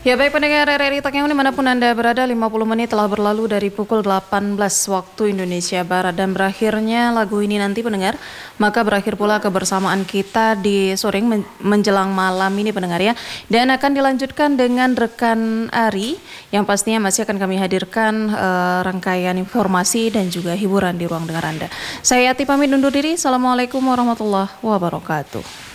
Ya baik pendengar RRI Tokyo dimanapun Anda berada, 50 menit telah berlalu dari pukul 18 waktu Indonesia Barat dan berakhirnya lagu ini nanti pendengar, maka berakhir pula kebersamaan kita di sore menjelang malam ini pendengar ya. Dan akan dilanjutkan dengan rekan Ari yang pastinya masih akan kami hadirkan rangkaian informasi dan juga hiburan di ruang dengar Anda. Saya Yati pamit undur diri, Assalamualaikum warahmatullahi wabarakatuh.